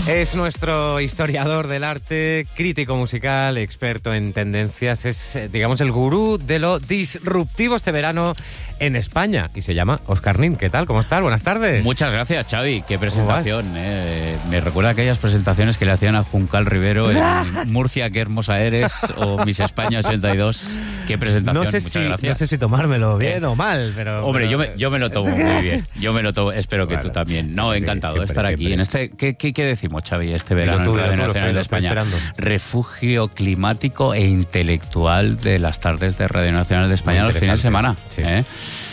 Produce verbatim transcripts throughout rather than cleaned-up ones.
Es nuestro historiador del arte, crítico musical, experto en tendencias. Es, digamos, el gurú de lo disruptivo este verano en España. Y se llama Óscar Nin. ¿Qué tal? ¿Cómo estás? Buenas tardes. Muchas gracias, Xavi. Qué presentación. Eh. Me recuerda a aquellas presentaciones que le hacían a Juncal Rivero en Murcia, qué hermosa eres, o Miss España ochenta y dos. Qué presentación. No sé, Muchas si, gracias. no sé si tomármelo bien eh. o mal, pero... Hombre, pero, yo, me, yo me lo tomo muy bien. Yo me lo tomo, espero que bueno, tú también. No, sí, encantado sí, de siempre, estar aquí. siempre. En este, ¿qué, qué, qué decimos, Xavi, este verano tú, en Radio tú, Nacional de España? Esperando. Refugio climático e intelectual de las tardes de Radio Nacional de España los fines de semana. Sí. ¿eh?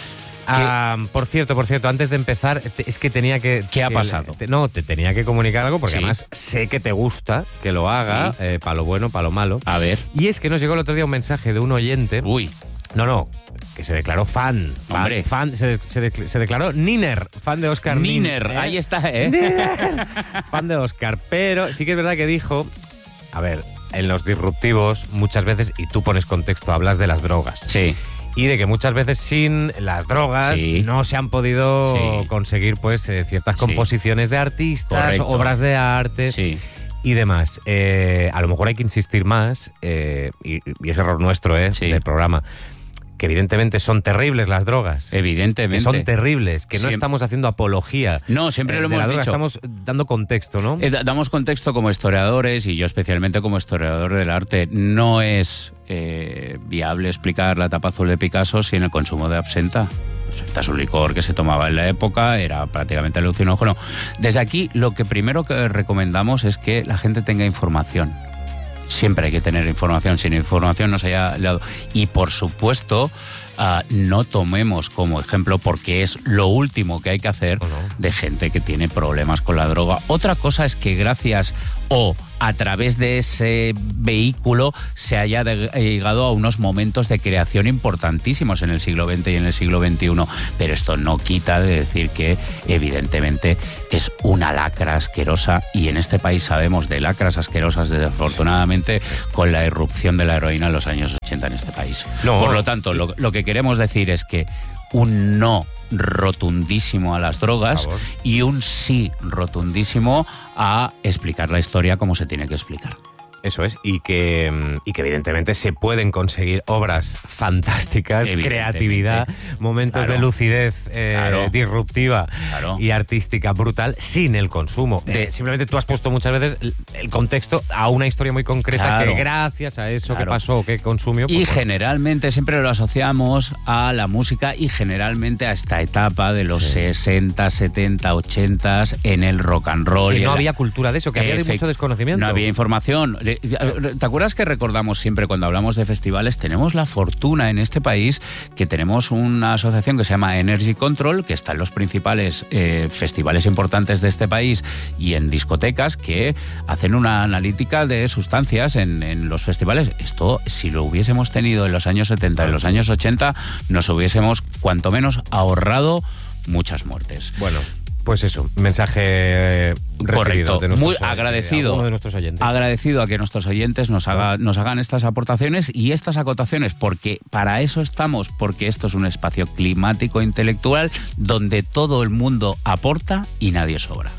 Ah, por cierto, por cierto, antes de empezar, te, es que tenía que... ¿Qué ha que, pasado? Te, no, te tenía que comunicar algo porque Sí. además sé que te gusta que lo haga, Sí. eh, para lo bueno, para lo malo. A ver. Y es que nos llegó el otro día un mensaje de un oyente... Uy. No, no, que se declaró fan. fan Hombre. fan se, se, de, se declaró Niner, fan de Óscar Nin. Niner, ¿eh? ahí está, ¿eh? Niner, fan de Óscar. Pero sí que es verdad que dijo... A ver, en los disruptivos muchas veces, y tú pones contexto, hablas de las drogas. Sí. Y de que muchas veces sin las drogas Sí. no se han podido Sí. conseguir pues eh, ciertas Sí. composiciones de artistas, Correcto. obras de arte Sí. y demás. Eh, a lo mejor hay que insistir más, eh, y, y es error nuestro eh, Sí. del programa, que evidentemente son terribles las drogas. Evidentemente. Que son terribles, que no Siempre. estamos haciendo apología. No, siempre eh, lo de hemos la droga, dicho. estamos dando contexto, ¿no? Eh, da- damos contexto como historiadores, y yo especialmente como historiador del arte. No es eh, viable explicar la tapa azul de Picasso sin el consumo de absenta. Absenta es un licor que se tomaba en la época, era prácticamente alucinógeno. Desde aquí, lo que primero que recomendamos es que la gente tenga información. Siempre hay que tener información, sin información no se haya dado. Y por supuesto, uh, no tomemos como ejemplo, porque es lo último que hay que hacer, ¿O no? de gente que tiene problemas con la droga. Otra cosa es que gracias o a través de ese vehículo se haya de- llegado a unos momentos de creación importantísimos en el siglo veinte y en el siglo veintiuno. Pero esto no quita de decir que evidentemente es una lacra asquerosa, y en este país sabemos de lacras asquerosas, desafortunadamente, con la irrupción de la heroína en los años ochenta en este país. No. Por lo tanto, lo, lo que queremos decir es que un no rotundísimo a las drogas Por favor. y un sí rotundísimo a explicar la historia como se tiene que explicar. Eso es, y que, mm, y que evidentemente se pueden conseguir obras fantásticas, Evidentemente. creatividad, momentos Claro. de lucidez eh, Claro. disruptiva Claro. y artística brutal sin el consumo. De, Eh. simplemente tú has puesto muchas veces el, el contexto a una historia muy concreta, Claro. que gracias a eso que Claro. pasó, que consumió... Y pues, bueno, generalmente siempre lo asociamos a la música, y generalmente a esta etapa de los Sí. sesenta, setenta, ochenta en el rock and roll. que y no en la- había cultura de eso, que había de Efect- mucho desconocimiento. No había información. ¿Te acuerdas que recordamos siempre cuando hablamos de festivales? Tenemos la fortuna en este país que tenemos una asociación que se llama Energy Control, que está en los principales eh, festivales importantes de este país y en discotecas, que hacen una analítica de sustancias en, en los festivales. Esto, si lo hubiésemos tenido en los años setenta, en los años ochenta, nos hubiésemos cuanto menos ahorrado muchas muertes. Bueno, pues eso, mensaje eh, recibido Correcto, de nuestros, muy eh, agradecido. alguno de nuestros oyentes. Agradecido a que nuestros oyentes nos, haga, nos hagan estas aportaciones y estas acotaciones, porque para eso estamos, porque esto es un espacio climático intelectual donde todo el mundo aporta y nadie sobra.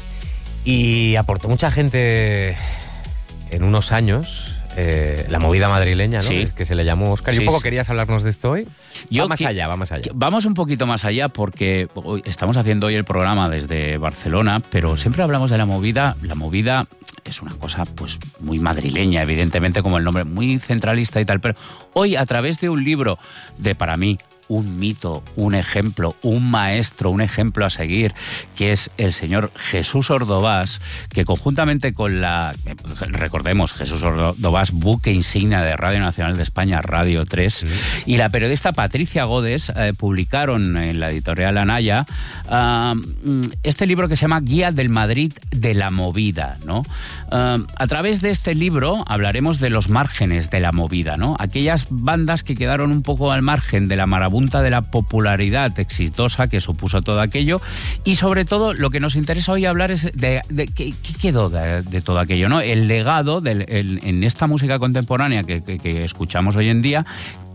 Y aportó mucha gente en unos años, eh, la movida madrileña, ¿no? Sí. Que se le llamó Óscar. ¿Y Sí, un poco sí. querías hablarnos de esto hoy? Yo va más qui- allá, va más allá. Vamos un poquito más allá, porque hoy estamos haciendo hoy el programa desde Barcelona, pero siempre hablamos de la movida. La movida es una cosa pues muy madrileña, evidentemente, como el nombre, muy centralista y tal, pero hoy, a través de un libro de, para mí, un mito, un ejemplo, un maestro, un ejemplo a seguir, que es el señor Jesús Ordovás, que conjuntamente con la, recordemos, Jesús Ordovás, buque insignia de Radio Nacional de España, Radio tres, y la periodista Patricia Godes eh, publicaron en la editorial Anaya uh, este libro que se llama Guía del Madrid de la Movida, ¿no? Uh, a través de este libro hablaremos de los márgenes de la movida, ¿no? Aquellas bandas que quedaron un poco al margen de la marabunta de la popularidad exitosa que supuso todo aquello, y sobre todo lo que nos interesa hoy hablar es de, de qué, qué quedó de, de todo aquello, ¿no? El legado del, el, en esta música contemporánea que, que, que escuchamos hoy en día.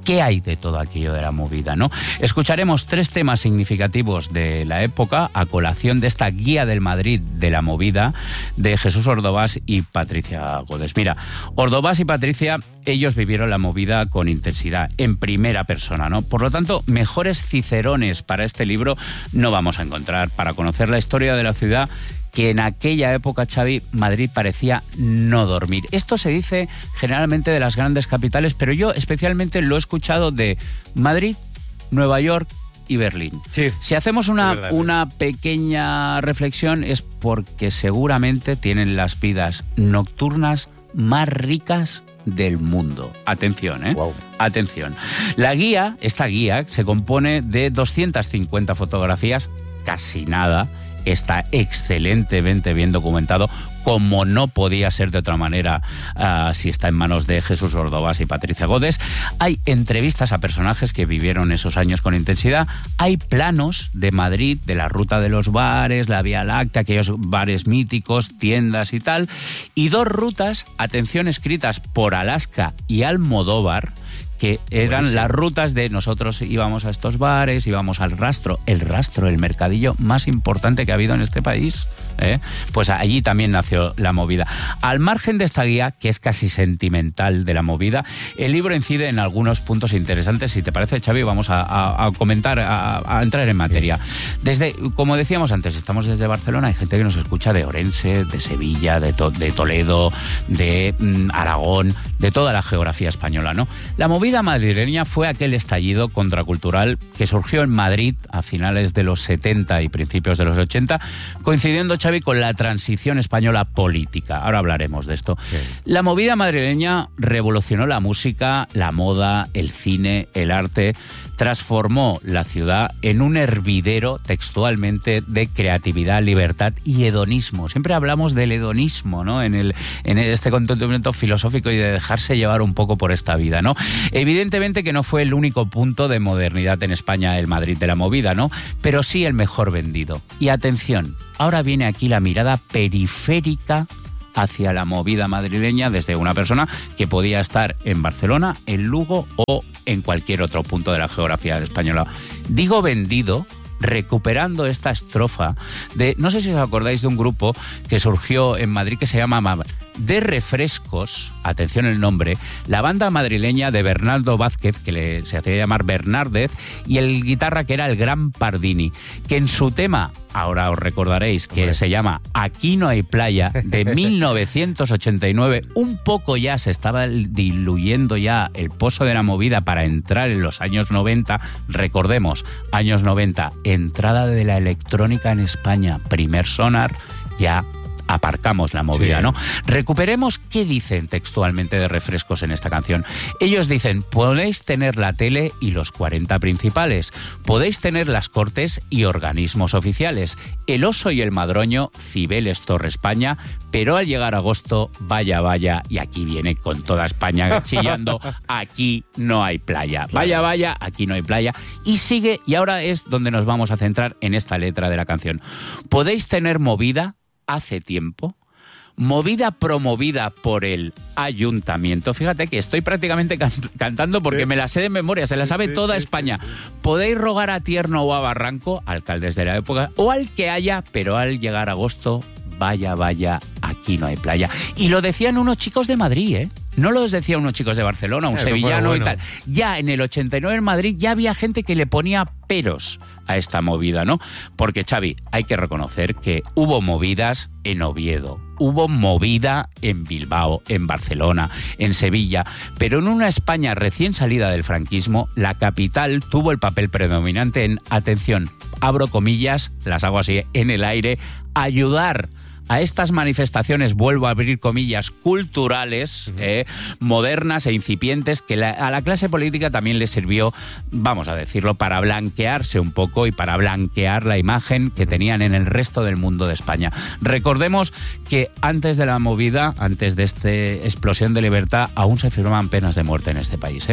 ¿Qué hay de todo aquello de la movida, no? Escucharemos tres temas significativos de la época a colación de esta guía del Madrid de la movida de Jesús Ordovás y Patricia Godes. Mira, Ordovás y Patricia, ellos vivieron la movida con intensidad, en primera persona, ¿no? Por lo tanto, mejores cicerones para este libro no vamos a encontrar para conocer la historia de la ciudad que en aquella época, Xavi, Madrid parecía no dormir. Esto se dice generalmente de las grandes capitales, pero yo especialmente lo he escuchado de Madrid, Nueva York y Berlín. Sí, si hacemos una, verdad, sí. una pequeña reflexión es porque seguramente tienen las vidas nocturnas más ricas del mundo. Atención, ¿eh? Wow. Atención. La guía, esta guía, se compone de doscientas cincuenta fotografías, casi nada. Está excelentemente bien documentado, como no podía ser de otra manera uh, si está en manos de Jesús Ordovás y Patricia Godes. Hay entrevistas a personajes que vivieron esos años con intensidad. Hay planos de Madrid, de la ruta de los bares, la Vía Láctea, aquellos bares míticos, tiendas y tal. Y dos rutas, atención, escritas por Alaska y Almodóvar, que eran Buenísimo. Las rutas de nosotros íbamos a estos bares, íbamos al Rastro, el Rastro, el mercadillo más importante que ha habido en este país, ¿eh? Pues allí también nació la movida. Al margen de esta guía, que es casi sentimental de la movida, el libro incide en algunos puntos interesantes. Si te parece, Xavi, vamos a, a, a comentar, a, a entrar en materia. Desde, como decíamos antes, estamos desde Barcelona, hay gente que nos escucha de Orense, de Sevilla, de, to, de Toledo, de mm, Aragón, de toda la geografía española, ¿no? La movida La movida madrileña fue aquel estallido contracultural que surgió en Madrid a finales de los setenta y principios de los ochenta, coincidiendo, Xavi, con la transición española política. Ahora hablaremos de esto. Sí. La movida madrileña revolucionó la música, la moda, el cine, el arte, transformó la ciudad en un hervidero, textualmente, de creatividad, libertad y hedonismo. Siempre hablamos del hedonismo, ¿no? En, el, en este contentamiento filosófico y de dejarse llevar un poco por esta vida, ¿no? Evidentemente que no fue el único punto de modernidad en España el Madrid de la movida, ¿no? Pero sí el mejor vendido. Y atención, ahora viene aquí la mirada periférica hacia la movida madrileña desde una persona que podía estar en Barcelona, en Lugo o en cualquier otro punto de la geografía española. Digo vendido, recuperando esta estrofa de, no sé si os acordáis de un grupo que surgió en Madrid que se llama De Refrescos, atención el nombre, la banda madrileña de Bernardo Vázquez, que le, se hacía llamar Bernárdez, y el guitarra que era el Gran Pardini, que en su tema, ahora os recordaréis, que Hombre. se llama Aquí no hay playa, de mil novecientos ochenta y nueve, un poco ya se estaba diluyendo ya el pozo de la movida para entrar en los años noventa, recordemos, años noventa, entrada de la electrónica en España, primer sonar, ya aparcamos la movida, sí. ¿no? Recuperemos qué dicen textualmente de Refrescos en esta canción. Ellos dicen, podéis tener la tele y los cuarenta principales, podéis tener las cortes y organismos oficiales, el Oso y el Madroño, Cibeles, Torre España, pero al llegar agosto, vaya, vaya, y aquí viene con toda España chillando, aquí no hay playa. Claro. Vaya, vaya, aquí no hay playa. Y sigue, y ahora es donde nos vamos a centrar en esta letra de la canción. Podéis tener movida hace tiempo, movida promovida por el ayuntamiento. Fíjate que estoy prácticamente can- cantando porque sí. me la sé de memoria, se la sabe sí, toda sí, España. Sí, sí. Podéis rogar a Tierno o a Barranco, alcaldes de la época, o al que haya, pero al llegar agosto, vaya, vaya, aquí no hay playa. Y lo decían unos chicos de Madrid, ¿eh? No lo decían unos chicos de Barcelona, un Eso sevillano bueno. y tal. Ya en el ochenta y nueve en Madrid ya había gente que le ponía peros a esta movida, ¿no? Porque, Xavi, hay que reconocer que hubo movidas en Oviedo, hubo movida en Bilbao, en Barcelona, en Sevilla, pero en una España recién salida del franquismo, la capital tuvo el papel predominante en, atención, abro comillas, las hago así en el aire, ayudar a estas manifestaciones, vuelvo a abrir comillas, culturales, eh, modernas e incipientes, que la, a la clase política también le sirvió, vamos a decirlo, para blanquearse un poco y para blanquear la imagen que tenían en el resto del mundo de España. Recordemos que antes de la movida, antes de esta explosión de libertad, aún se firmaban penas de muerte en este país, ¿eh?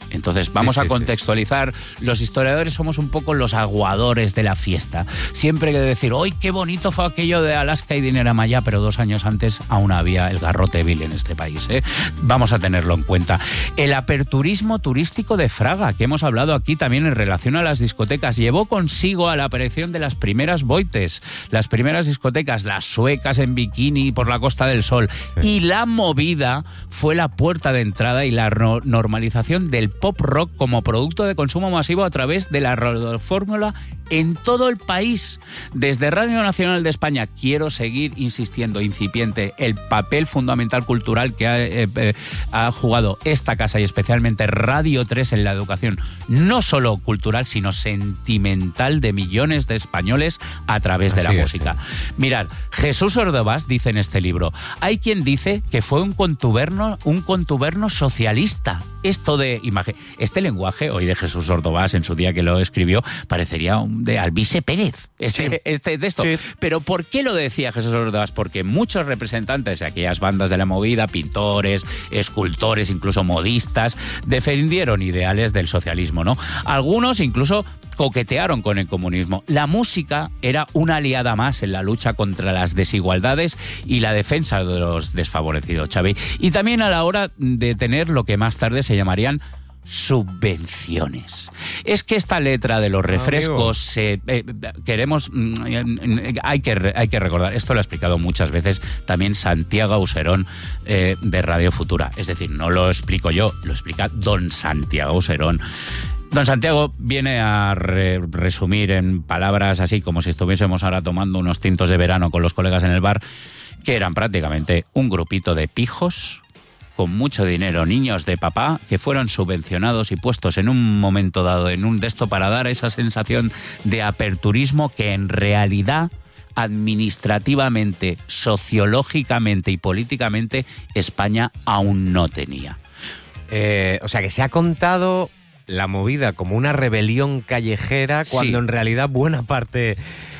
Entonces vamos sí, sí, a contextualizar. Sí. Los historiadores somos un poco los aguadores de la fiesta. Siempre hay que decir, ¡ay, qué bonito fue aquello de Alaska y Dineramayá! Pero dos años antes aún había el garrote vil en este país, ¿eh? Vamos a tenerlo en cuenta. El aperturismo turístico de Fraga, que hemos hablado aquí también en relación a las discotecas, llevó consigo a la aparición de las primeras boites, las primeras discotecas, las suecas en bikini por la Costa del Sol. Sí. Y la movida fue la puerta de entrada y la no- normalización del pop rock como producto de consumo masivo a través de la radiofórmula en todo el país. Desde Radio Nacional de España quiero seguir insistiendo, incipiente, el papel fundamental cultural que ha, eh, eh, ha jugado esta casa y especialmente Radio tres en la educación, no solo cultural, sino sentimental de millones de españoles a través de Así la es, música. Sí. Mirad, Jesús Ordovás dice en este libro, hay quien dice que fue un contuberno, un contuberno socialista. Esto de imagen, este lenguaje hoy de Jesús Ordovás en su día que lo escribió parecería un de Alvise Pérez, este, sí. este texto. Sí. Pero ¿por qué lo decía Jesús Ordovás? Porque muchos representantes de aquellas bandas de la movida, pintores, escultores, incluso modistas, defendieron ideales del socialismo, ¿no? Algunos incluso coquetearon con el comunismo. La música era una aliada más en la lucha contra las desigualdades y la defensa de los desfavorecidos, Xavi. Y también a la hora de tener lo que más tarde se llamarían subvenciones. Es que esta letra de los refrescos se, eh, queremos eh, hay que hay que recordar, esto lo ha explicado muchas veces también Santiago Auserón eh, de Radio Futura, es decir, no lo explico yo, lo explica don Santiago Auserón. Don Santiago viene a re- resumir en palabras así como si estuviésemos ahora tomando unos tintos de verano con los colegas en el bar, que eran prácticamente un grupito de pijos con mucho dinero, niños de papá, que fueron subvencionados y puestos en un momento dado en un de esto para dar esa sensación de aperturismo que en realidad administrativamente, sociológicamente y políticamente España aún no tenía. Eh, o sea que se ha contado la movida como una rebelión callejera cuando sí. en realidad buena parte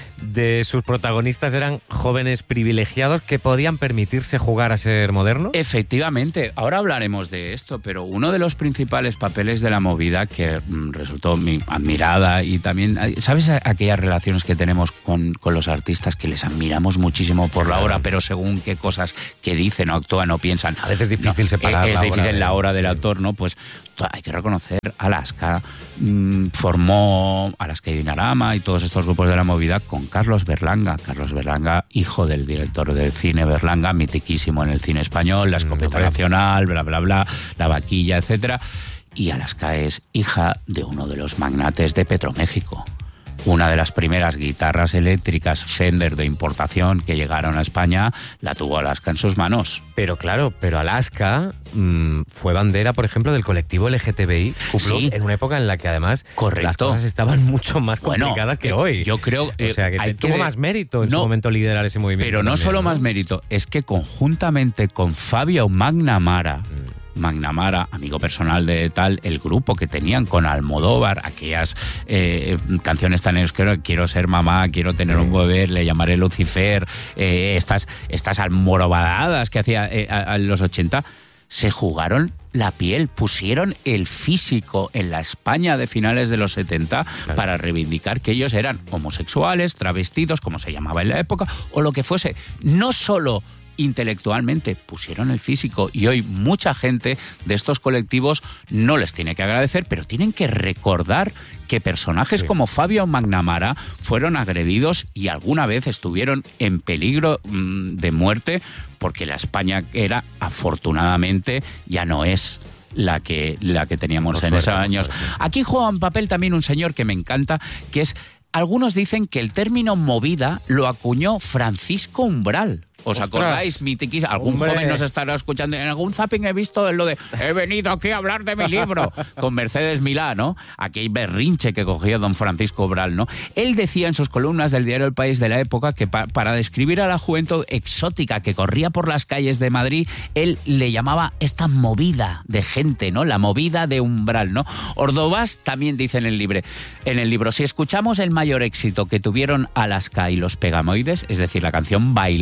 de sus protagonistas eran jóvenes privilegiados que podían permitirse jugar a ser modernos. Efectivamente, ahora hablaremos de esto, pero uno de los principales papeles de la movida que mm, resultó mi admirada y también, ¿sabes aquellas relaciones que tenemos con, con los artistas que les admiramos muchísimo por la hora, pero según qué cosas que dicen o actúan o piensan? A veces es difícil no, separar Es, es la difícil hora de... la hora del autor, ¿no? Pues hay que reconocer, Alaska mmm, formó Alaska y Dinarama y todos estos grupos de la movida con Carlos Berlanga. Carlos Berlanga, hijo del director del cine Berlanga, mitiquísimo en el cine español, La Escopeta mm, Nacional, bla, bla, bla, La Vaquilla, etcétera. Y Alaska es hija de uno de los magnates de Petroméxico. Una de las primeras guitarras eléctricas Fender de importación que llegaron a España la tuvo Alaska en sus manos. Pero claro, pero Alaska mmm, fue bandera, por ejemplo, del colectivo L G T B I sí. en una época en la que además Correcto. las cosas estaban mucho más complicadas bueno, que hoy. Yo creo eh, o sea, que hay tuvo que más mérito en no, su momento liderar ese movimiento. Pero no también, solo ¿no? más mérito, es que conjuntamente con Fabio McNamara, mm. McNamara, amigo personal de tal, el grupo que tenían con Almodóvar, aquellas eh, canciones tan quiero, quiero ser mamá, quiero tener un bebé, le llamaré Lucifer, eh, estas, estas almorobadas que hacía eh, a, a los ochenta, se jugaron la piel, pusieron el físico en la España de finales de los setenta claro. para reivindicar que ellos eran homosexuales, travestidos, como se llamaba en la época, o lo que fuese. No solo intelectualmente pusieron el físico y hoy mucha gente de estos colectivos no les tiene que agradecer, pero tienen que recordar que personajes sí. como Fabio McNamara fueron agredidos y alguna vez estuvieron en peligro mmm, de muerte porque la España era, afortunadamente, ya no es la que, la que teníamos por en suerte, esos años. Suerte. Aquí juega un papel también un señor que me encanta, que es, algunos dicen que el término movida lo acuñó Francisco Umbral. ¿Os Ostras. acordáis? Mitiquis, algún Hombre. joven nos estará escuchando. En algún zapping he visto lo de he venido aquí a hablar de mi libro con Mercedes Milá, ¿no? Aquel berrinche que cogió don Francisco Umbral, ¿no? Él decía en sus columnas del diario El País de la época que pa- para describir a la juventud exótica que corría por las calles de Madrid, él le llamaba esta movida de gente, ¿no? La movida de Umbral, ¿no? Ordovás también dice en el libro, en el libro, si escuchamos el mayor éxito que tuvieron Alaska y los Pegamoides, es decir, la canción Bailando,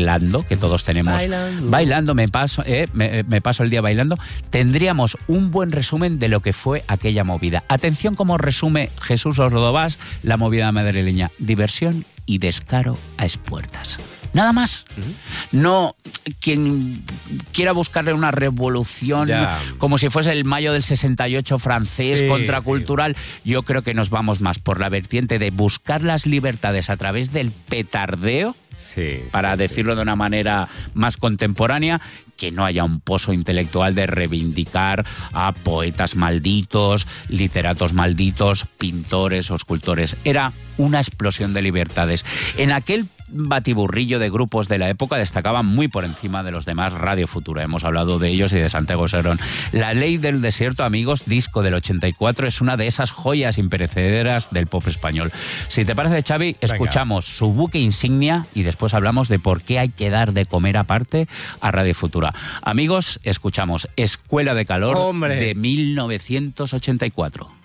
que todos tenemos bailando, bailando me, paso, eh, me, me paso el día bailando, tendríamos un buen resumen de lo que fue aquella movida. Atención cómo resume Jesús Ordovás la movida madrileña: diversión y descaro a expuertas. Nada más. Uh-huh. No quien quiera buscarle una revolución yeah. como si fuese el mayo del sesenta y ocho francés, sí, contracultural. Sí. Yo creo que nos vamos más por la vertiente de buscar las libertades a través del petardeo, sí, para sí, decirlo sí. de una manera más contemporánea, que no haya un pozo intelectual de reivindicar a poetas malditos, literatos malditos, pintores o escultores. Era una explosión de libertades. En aquel batiburrillo de grupos de la época destacaban muy por encima de los demás Radio Futura. Hemos hablado de ellos y de Santiago Serón. La Ley del Desierto, amigos, disco del ochenta y cuatro, es una de esas joyas imperecederas del pop español. Si te parece, Xavi, escuchamos Venga. su buque insignia y después hablamos de por qué hay que dar de comer aparte a Radio Futura. Amigos, escuchamos Escuela de Calor, ¡hombre!, de mil novecientos ochenta y cuatro.